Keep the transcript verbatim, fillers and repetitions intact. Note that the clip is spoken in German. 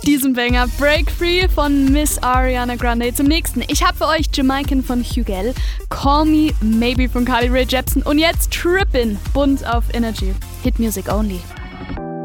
diesem Banger Break Free von Miss Ariana Grande. Zum nächsten. Ich habe für euch Jamaican von Hugel, Call Me Maybe von Carly Rae Jepsen und jetzt Trippin', bunt auf Energy. Hit Music Only.